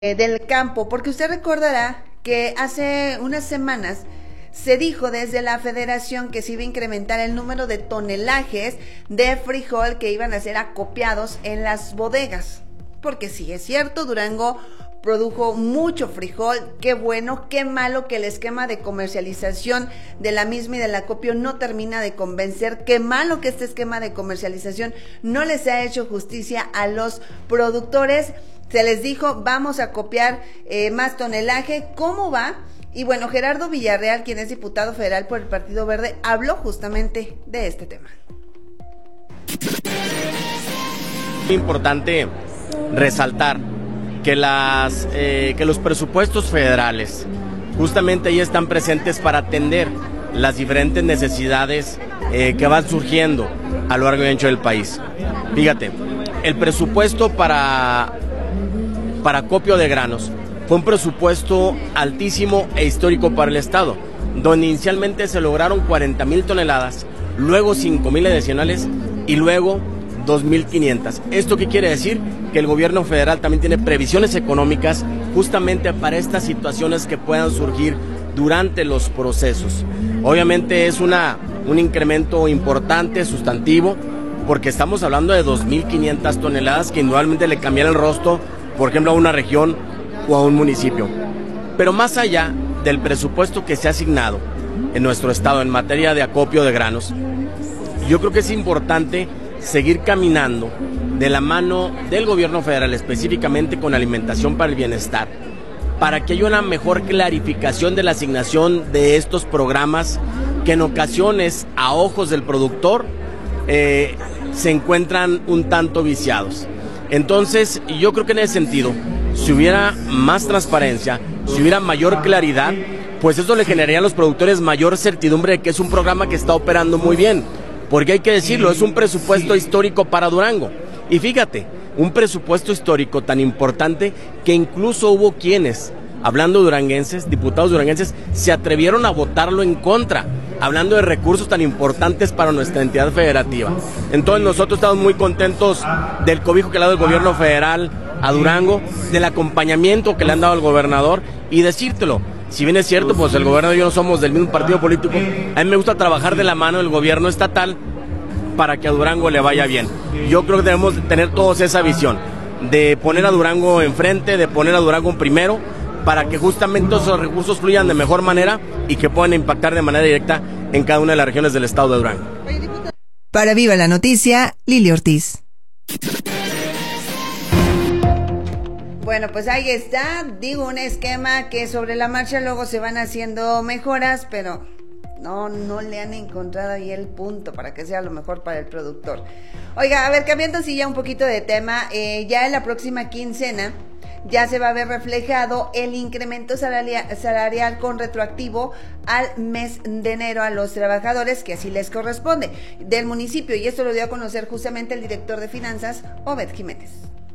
del campo, porque usted recordará que hace unas semanas se dijo desde la federación que se iba a incrementar el número de tonelajes de frijol que iban a ser acopiados en las bodegas, porque sí, es cierto, Durango produjo mucho frijol, qué bueno, qué malo que el esquema de comercialización de la misma y del acopio no termina de convencer, qué malo que este esquema de comercialización no les ha hecho justicia a los productores. Se les dijo, vamos a copiar más tonelaje, ¿cómo va? Y bueno, Gerardo Villarreal, quien es diputado federal por el Partido Verde, habló justamente de este tema. Es importante resaltar que los presupuestos federales justamente ahí están presentes para atender las diferentes necesidades que van surgiendo a lo largo y ancho del país. Fíjate, el presupuesto para acopio de granos fue un presupuesto altísimo e histórico para el Estado, donde inicialmente se lograron 40,000 toneladas, luego 5,000 adicionales y luego 2,500. ¿Esto qué quiere decir? Que el gobierno federal también tiene previsiones económicas justamente para estas situaciones que puedan surgir durante los procesos. Obviamente es un incremento importante, sustantivo, porque estamos hablando de 2,500 toneladas que indudablemente le cambiaron el rostro, por ejemplo, a una región o a un municipio. Pero más allá del presupuesto que se ha asignado en nuestro estado en materia de acopio de granos, yo creo que es importante seguir caminando de la mano del gobierno federal, específicamente con Alimentación para el Bienestar, para que haya una mejor clarificación de la asignación de estos programas que en ocasiones, a ojos del productor, se encuentran un tanto viciados. Entonces, yo creo que en ese sentido, si hubiera más transparencia, si hubiera mayor claridad, pues eso le generaría a los productores mayor certidumbre de que es un programa que está operando muy bien. Porque hay que decirlo, es un presupuesto histórico para Durango. Y fíjate, un presupuesto histórico tan importante que incluso hubo quienes, hablando duranguenses, diputados duranguenses, se atrevieron a votarlo en contra, hablando de recursos tan importantes para nuestra entidad federativa. Entonces nosotros estamos muy contentos del cobijo que le ha dado el gobierno federal a Durango, del acompañamiento que le han dado al gobernador, y decírtelo, si bien es cierto, pues el gobernador y yo no somos del mismo partido político, a mí me gusta trabajar de la mano del gobierno estatal para que a Durango le vaya bien. Yo creo que debemos tener todos esa visión, de poner a Durango enfrente, de poner a Durango primero, para que justamente esos recursos fluyan de mejor manera y que puedan impactar de manera directa en cada una de las regiones del estado de Durango. Para Viva la Noticia, Lili Ortiz. Bueno, pues ahí está, digo, un esquema que sobre la marcha luego se van haciendo mejoras, pero no le han encontrado ahí el punto para que sea lo mejor para el productor. Oiga, a ver, cambiando así ya un poquito de tema, ya en la próxima quincena ya se va a ver reflejado el incremento salarial con retroactivo al mes de enero a los trabajadores que así les corresponde del municipio, y esto lo dio a conocer justamente el director de finanzas, Obed Jiménez.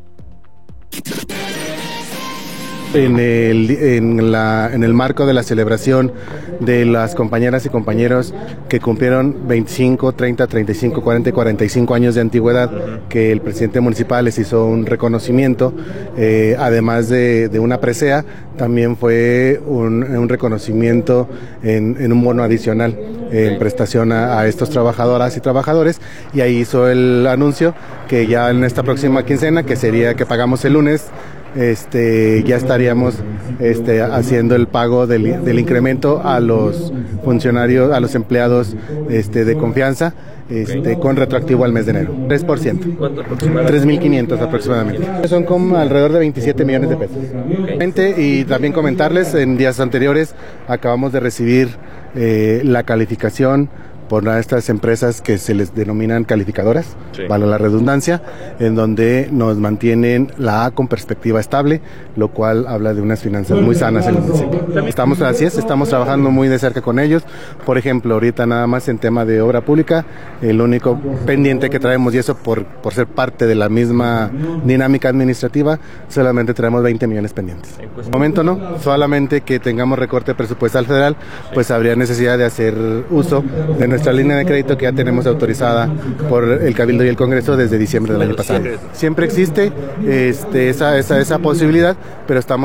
En el marco de la celebración de las compañeras y compañeros que cumplieron 25, 30, 35, 40 y 45 años de antigüedad, que el presidente municipal les hizo un reconocimiento, además de una presea, también fue un reconocimiento en un bono adicional en prestación a estos trabajadoras y trabajadores, y ahí hizo el anuncio que ya en esta próxima quincena, que sería que pagamos el lunes, ya estaríamos haciendo el pago del incremento a los funcionarios, a los empleados de confianza, con retroactivo al mes de enero, 3%. ¿Cuánto aproximadamente? 3,500 aproximadamente. Son como alrededor de 27 millones de pesos. Y también comentarles, en días anteriores acabamos de recibir la calificación por estas empresas que se les denominan calificadoras, sí, vale la redundancia, en donde nos mantienen la A con perspectiva estable, lo cual habla de unas finanzas muy sanas en el municipio. Estamos trabajando muy de cerca con ellos. Por ejemplo, ahorita nada más en tema de obra pública, el único pendiente que traemos, y eso por ser parte de la misma dinámica administrativa, solamente traemos 20 millones pendientes. De momento no, solamente que tengamos recorte presupuestal federal, pues habría necesidad de hacer uso de nuestra línea de crédito que ya tenemos autorizada por el Cabildo y el Congreso desde diciembre del año pasado. Siempre existe esa posibilidad, pero estamos